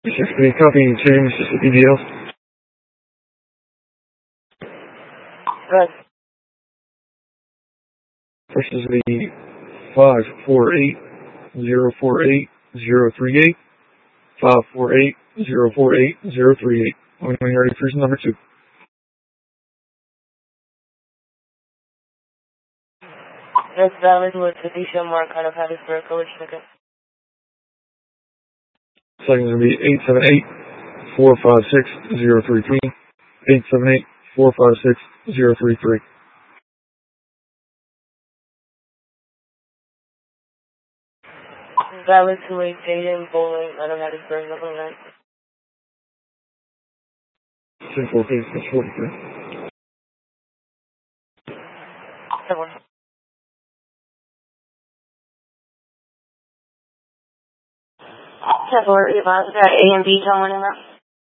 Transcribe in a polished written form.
6B copy, to Mississippi DL. Good. First is the 548-048-038, 548-048-038. When you're ready, person number 2. That's valid with Felicia Mark out of Hattiesburg College ticket. Second is going to be 878-456-033, 878-456-033. Valid to a Jaden Bowling out of Hattiesburg, number 9. Simple case, 43. 7. 10-4, A and B, tell morning,